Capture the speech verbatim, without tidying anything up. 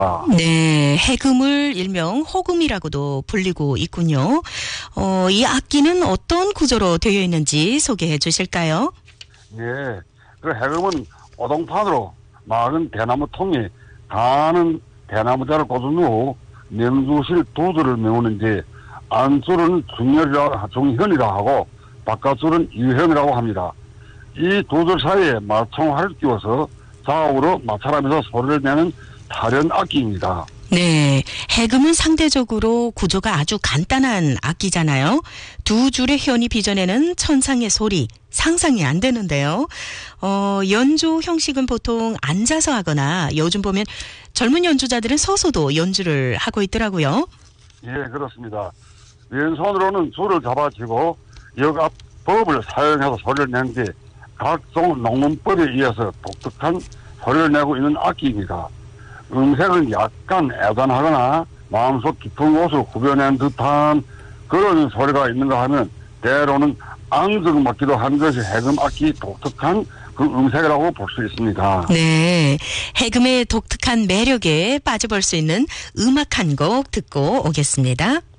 네, 해금을 일명 호금이라고도 불리고 있군요. 어, 이 악기는 어떤 구조로 되어 있는지 소개해 주실까요? 예, 그 해금은 오동판으로 막은 대나무 통에 가는 대나무자를 꽂은 후 명주실 두줄을 메우는지 안줄은 중열이라, 중현이라 하고 바깥줄은 유현이라고 합니다. 이 두 줄 사이에 마총알을 끼워서 좌우로 마찰하면서 소리를 내는 다른 악기입니다. 네, 해금은 상대적으로 구조가 아주 간단한 악기잖아요. 두 줄의 현이 빚어내는 천상의 소리, 상상이 안 되는데요. 어, 연주 형식은 보통 앉아서 하거나 요즘 보면 젊은 연주자들은 서서도 연주를 하고 있더라고요. 예, 그렇습니다. 왼손으로는 줄을 잡아쥐고 역앞 법을 사용해서 소리를 내는데 각종 농문법에 의해서 독특한 소리를 내고 있는 악기입니다. 음색은 약간 애잔하거나 마음속 깊은 곳을 구별낸 듯한 그런 소리가 있는가 하면 때로는 앙증맞기도 한 것이 해금 악기 독특한 그 음색이라고 볼 수 있습니다. 네, 해금의 독특한 매력에 빠져볼 수 있는 음악 한 곡 듣고 오겠습니다.